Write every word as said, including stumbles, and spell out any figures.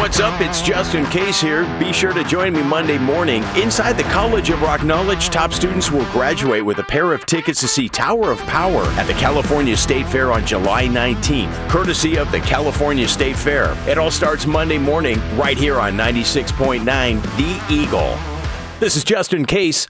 What's up? It's Justin Case here. Be sure to join me Monday morning. Inside the College of Rock Knowledge, top students will graduate with a pair of tickets to see Tower of Power at the California State Fair on July nineteenth, courtesy of the California State Fair. It all starts Monday morning right here on ninety-six point nine The Eagle. This is Justin Case.